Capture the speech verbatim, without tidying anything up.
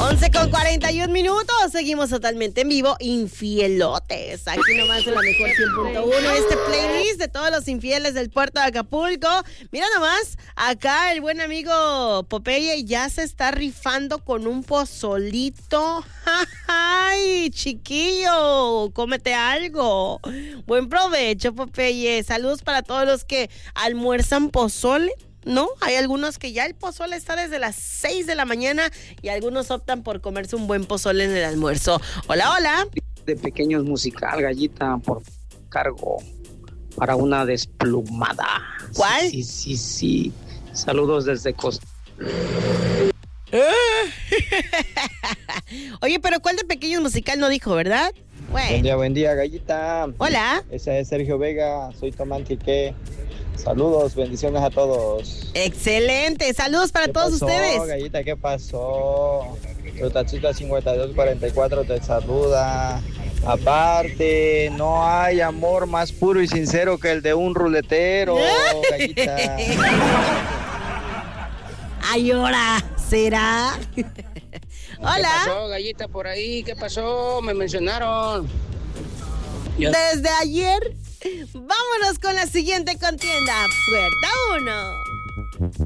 once con cuarenta y un minutos, seguimos totalmente en vivo, infielotes, aquí nomás en la mejor cien punto uno, este playlist de todos los infieles del puerto de Acapulco. Mira nomás, acá el buen amigo Popeye ya se está rifando con un pozolito. ¡Ay, chiquillo! Cómete algo. Buen provecho, Popeye. Saludos para todos los que almuerzan pozole. No, hay algunos que ya el pozole está desde las seis de la mañana y algunos optan por comerse un buen pozole en el almuerzo. Hola, hola. De pequeños musical, Gallita, por cargo para una desplumada. ¿Cuál? Sí, sí, sí, sí. Saludos desde Costa. Oye, pero ¿cuál de pequeños musical no dijo, verdad? Bueno. Buen día, buen día, Gallita. Hola. Ese es Sergio Vega, soy Tomán Quique. Saludos, bendiciones a todos. Excelente, saludos para todos pasó, ustedes. Gallita, ¿qué pasó? Tu tachita cincuenta y dos cuarenta y cuatro te saluda. Aparte, no hay amor más puro y sincero que el de un ruletero, Gallita. Ay, ahora, ¿será? Hola. ¿Qué pasó, Gallita, por ahí? ¿Qué pasó? Me mencionaron. Yo... Desde ayer, vámonos con la siguiente contienda. Puerta uno.